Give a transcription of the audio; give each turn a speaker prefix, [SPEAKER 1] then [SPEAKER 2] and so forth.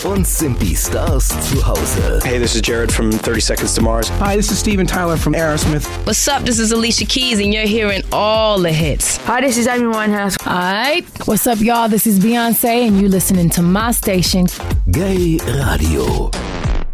[SPEAKER 1] und sind die Stars zu Hause.
[SPEAKER 2] Hey, this is Jared from 30 Seconds to Mars.
[SPEAKER 3] Hi, this is Steven Tyler from Aerosmith.
[SPEAKER 4] What's up? This is Alicia Keys, and you're hearing all the hits.
[SPEAKER 5] Hi, this is Amy Winehouse.
[SPEAKER 6] Alright, what's up, y'all? This is Beyonce, and you're listening to my station.
[SPEAKER 1] Gay Radio.